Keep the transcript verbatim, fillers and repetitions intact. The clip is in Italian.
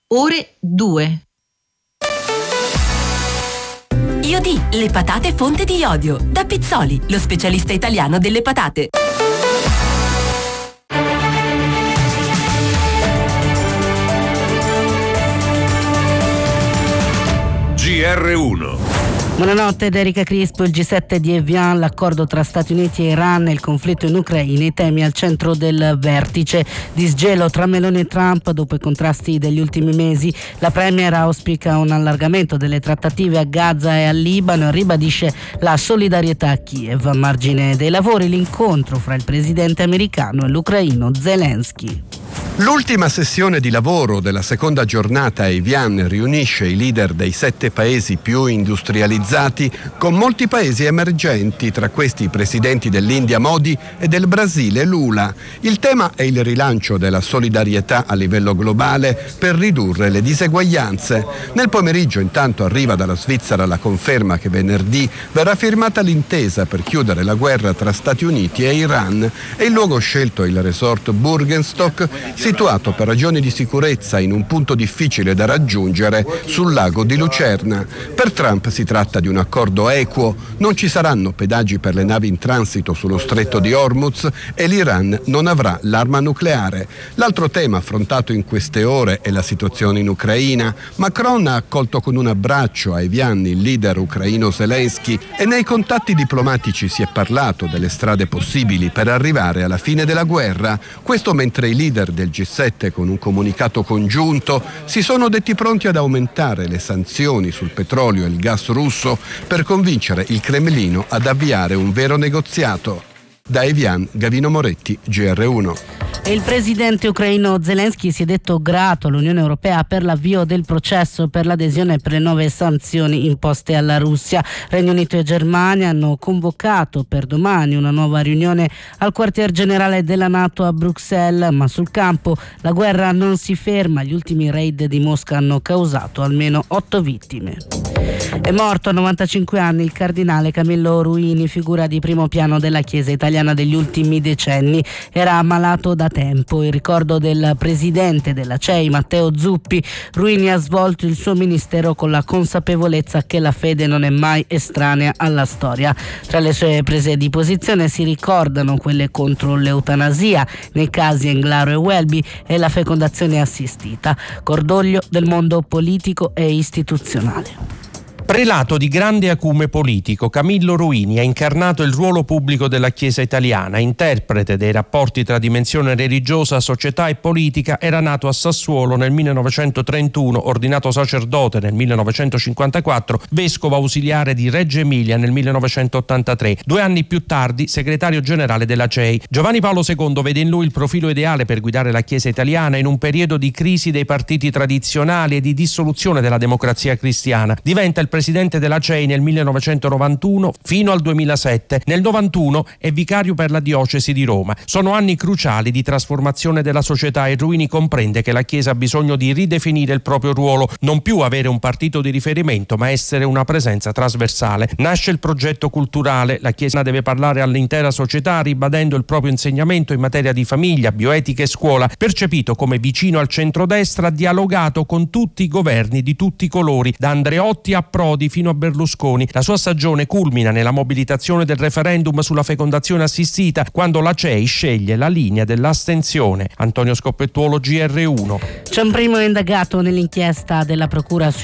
ore due. Iodi, le patate fonte di iodio. Da Pizzoli, lo specialista italiano delle patate. G R uno. Buonanotte da Erika Crispo. Il G sette di Evian, l'accordo tra Stati Uniti e Iran e il conflitto in Ucraina, i temi al centro del vertice. Disgelo tra Meloni e Trump dopo i contrasti degli ultimi mesi. La premier auspica un allargamento delle trattative a Gaza e al Libano e ribadisce la solidarietà a Kiev. A margine dei lavori, l'incontro fra il presidente americano e l'ucraino Zelensky. L'ultima sessione di lavoro della seconda giornata a Evian riunisce i leader dei sette paesi più industrializzati con molti paesi emergenti, tra questi i presidenti dell'India Modi e del Brasile Lula. Il tema è il rilancio della solidarietà a livello globale per ridurre le diseguaglianze. Nel pomeriggio intanto arriva dalla Svizzera la conferma che venerdì verrà firmata l'intesa per chiudere la guerra tra Stati Uniti e Iran e il luogo scelto è il resort Burgenstock, situato per ragioni di sicurezza in un punto difficile da raggiungere sul lago di Lucerna. Per Trump si tratta di un accordo equo, non ci saranno pedaggi per le navi in transito sullo stretto di Hormuz e l'Iran non avrà l'arma nucleare. L'altro tema affrontato in queste ore è la situazione in Ucraina. Macron ha accolto con un abbraccio a Evian il leader ucraino Zelensky e nei contatti diplomatici si è parlato delle strade possibili per arrivare alla fine della guerra. Questo mentre i leader del G sette con un comunicato congiunto si sono detti pronti ad aumentare le sanzioni sul petrolio e il gas russo per convincere il Cremlino ad avviare un vero negoziato. Da Evian, Gavino Moretti, G R uno. Il presidente ucraino Zelensky si è detto grato all'Unione Europea per l'avvio del processo per l'adesione per le nuove sanzioni imposte alla Russia. Regno Unito e Germania hanno convocato per domani una nuova riunione al quartier generale della NATO a Bruxelles, ma sul campo la guerra non si ferma. Gli ultimi raid di Mosca hanno causato almeno otto vittime. È morto a novantacinque anni il cardinale Camillo Ruini, figura di primo piano della Chiesa italiana degli ultimi decenni. Era ammalato da tempo. In ricordo del presidente della C E I, Matteo Zuppi, Ruini ha svolto il suo ministero con la consapevolezza che la fede non è mai estranea alla storia. Tra le sue prese di posizione si ricordano quelle contro l'eutanasia nei casi Englaro e Welby e la fecondazione assistita. Cordoglio del mondo politico e istituzionale. Prelato di grande acume politico, Camillo Ruini ha incarnato il ruolo pubblico della Chiesa italiana, interprete dei rapporti tra dimensione religiosa, società e politica. Era nato a Sassuolo nel millenovecentotrentuno, ordinato sacerdote nel millenovecentocinquantaquattro, vescovo ausiliare di Reggio Emilia nel millenovecentottantatré. Due anni più tardi, segretario generale della C E I. Giovanni Paolo secondo vede in lui il profilo ideale per guidare la Chiesa italiana in un periodo di crisi dei partiti tradizionali e di dissoluzione della democrazia cristiana. Diventa il presidente della C E I nel millenovecentonovantuno fino al duemilasette. Nel novantuno è vicario per la diocesi di Roma. Sono anni cruciali di trasformazione della società e Ruini comprende che la Chiesa ha bisogno di ridefinire il proprio ruolo, non più avere un partito di riferimento, ma essere una presenza trasversale. Nasce il progetto culturale. La Chiesa deve parlare all'intera società, ribadendo il proprio insegnamento in materia di famiglia, bioetica e scuola. Percepito come vicino al centrodestra, ha dialogato con tutti i governi di tutti i colori, da Andreotti a Prodi fino a Berlusconi. La sua stagione culmina nella mobilitazione del referendum sulla fecondazione assistita, quando la C E I sceglie la linea dell'astensione. Antonio Scoppettuolo, G R uno. C'è un primo indagato nell'inchiesta della procura